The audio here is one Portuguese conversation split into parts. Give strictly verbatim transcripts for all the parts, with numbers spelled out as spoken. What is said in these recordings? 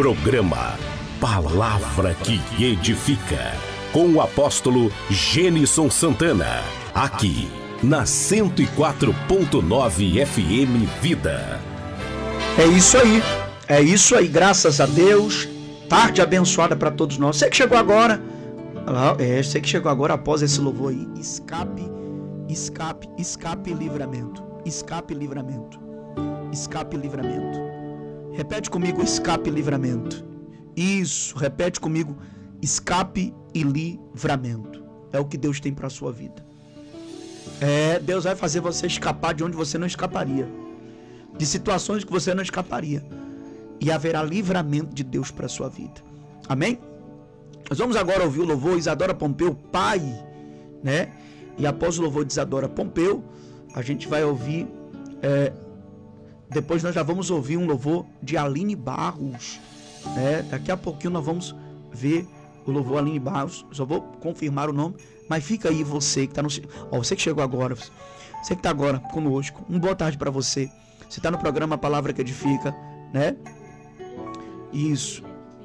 Programa Palavra que Edifica, com o apóstolo Gênison Santana, aqui na cento e quatro ponto nove F M Vida. É isso aí, é isso aí, graças a Deus. Tarde abençoada para todos nós. Você que chegou agora, é, você que chegou agora após esse louvor aí, escape, escape, escape e livramento, escape e livramento, escape e livramento. Repete comigo, escape e livramento. Isso, repete comigo, escape e livramento. É o que Deus tem para a sua vida. É, Deus vai fazer você escapar de onde você não escaparia, de situações que você não escaparia, e haverá livramento de Deus para a sua vida. Amém? Nós vamos agora ouvir o louvor Isadora Pompeu, Pai, né? E após o louvor de Isadora Pompeu, a gente vai ouvir, é, depois nós já vamos ouvir um louvor de Aline Barros, né? Daqui a pouquinho nós vamos ver o louvor Aline Barros, só vou confirmar o nome, mas fica aí você que está no... Ó, você que chegou agora, você que está agora conosco, uma boa tarde para você. Você está no programa Palavra que Edifica, né? Isso.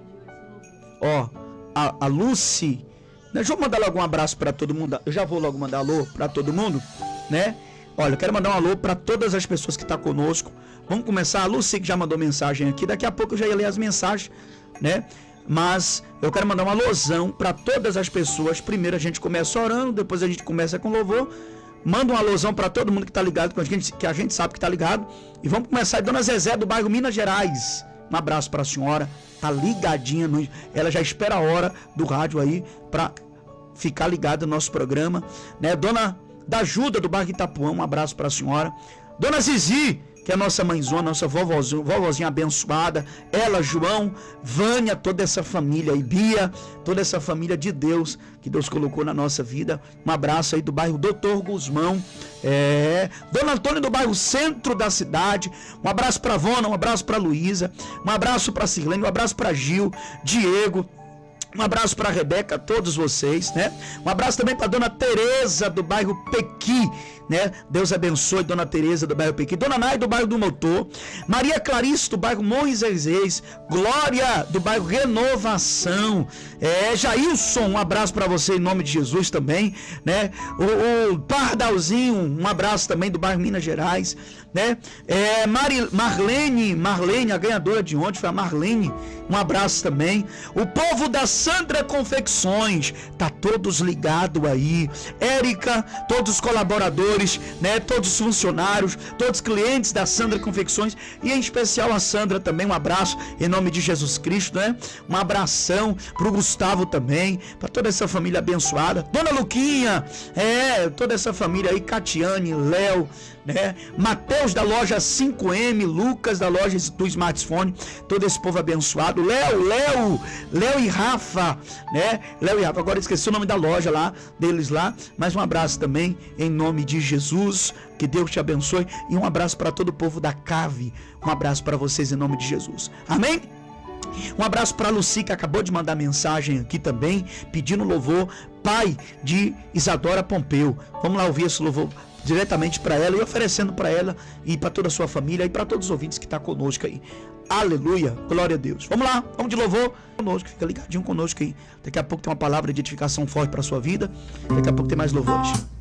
Ó, a, a Lucy, né? Deixa eu mandar logo um abraço para todo mundo. Eu já vou logo mandar alô para todo mundo, né? Olha, eu quero mandar um alô para todas as pessoas que estão conosco. Vamos começar. A Lucy que já mandou mensagem aqui. Daqui a pouco eu já ia ler as mensagens, né? Mas eu quero mandar um alôzão para todas as pessoas. Primeiro a gente começa orando, depois a gente começa com louvor. Manda um alôzão para todo mundo que está ligado com a gente, que a gente sabe que está ligado. E vamos começar. Dona Zezé do bairro Minas Gerais. Um abraço para a senhora. Tá ligadinha. No... Ela já espera a hora do rádio aí para ficar ligada no nosso programa, né? Dona da Ajuda do bairro Itapuã. Um abraço para a senhora. Dona Zizi, que é a nossa mãezona, nossa vovozinha, vovozinha abençoada, ela, João, Vânia, toda essa família aí, Bia, toda essa família de Deus, que Deus colocou na nossa vida. Um abraço aí do bairro Doutor Guzmão, é, Dona Antônia do bairro Centro da cidade, um abraço pra Vona, um abraço pra Luísa, um abraço pra Sirlene, um abraço pra Gil, Diego, um abraço para a Rebeca, todos vocês, né? Um abraço também para Dona Tereza do bairro Pequi, né? Deus abençoe Dona Tereza do bairro Pequi, Dona Nai do bairro do Motor, Maria Clarice do bairro Moisés, Glória do bairro Renovação, é, Jailson, um abraço para você em nome de Jesus também, né? O, o Pardalzinho, um abraço também do bairro Minas Gerais, né? É, Mari, Marlene, Marlene, a ganhadora de ontem foi a Marlene, um abraço também. O povo da Sandra Confecções, tá todos ligados aí. Érica, todos os colaboradores, né? Todos os funcionários, todos os clientes da Sandra Confecções e em especial a Sandra também, um abraço em nome de Jesus Cristo, né? Um abração pro Gustavo também, para toda essa família abençoada. Dona Luquinha, é, toda essa família aí, Catiane, Léo, né? Mateus da loja cinco M, Lucas da loja do smartphone, todo esse povo abençoado, Léo, Léo, Léo e Rafa, né? Léo e Rafa, agora esqueci o nome da loja lá, deles lá, mas um abraço também em nome de Jesus, que Deus te abençoe e um abraço para todo o povo da Cave, um abraço para vocês em nome de Jesus, amém? Um abraço para a Lucy, que acabou de mandar mensagem aqui também, pedindo louvor, pai de Isadora Pompeu. Vamos lá ouvir esse louvor diretamente para ela e oferecendo para ela e para toda a sua família e para todos os ouvintes que estão conosco aí. Aleluia, glória a Deus. Vamos lá, vamos de louvor conosco, fica ligadinho conosco aí. Daqui a pouco tem uma palavra de edificação forte para a sua vida. Daqui a pouco tem mais louvores.